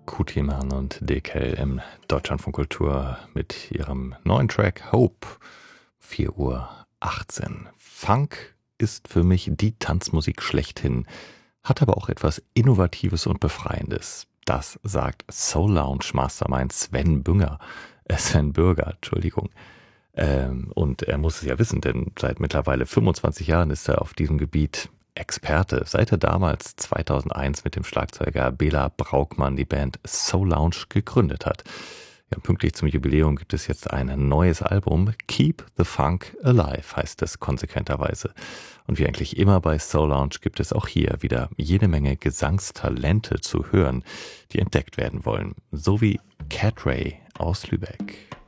Kutiman und DKL im Deutschlandfunk Kultur mit ihrem neuen Track Hope. 4:18 Uhr. Funk ist für mich die Tanzmusik schlechthin, hat aber auch etwas Innovatives und Befreiendes. Das sagt Soul Lounge Mastermind Sven Bürger, Entschuldigung. Und er muss es ja wissen, denn seit mittlerweile 25 Jahren ist er auf diesem Gebiet Experte, seit er damals 2001 mit dem Schlagzeuger Bela Braukmann die Band Soul Lounge gegründet hat. Ja, pünktlich zum Jubiläum gibt es jetzt ein neues Album. Keep the Funk Alive heißt es konsequenterweise. Und wie eigentlich immer bei Soul Lounge gibt es auch hier wieder jede Menge Gesangstalente zu hören, die entdeckt werden wollen. So wie Cat Ray aus Lübeck.